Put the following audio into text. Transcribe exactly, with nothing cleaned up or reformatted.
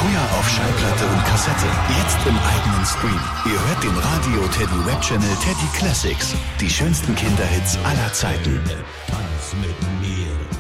Früher auf Schallplatte und Kassette, jetzt im eigenen Stream. Ihr hört den Radio Teddy Web Channel Teddy Classics. Die schönsten Kinderhits aller Zeiten. Tanz mit mir.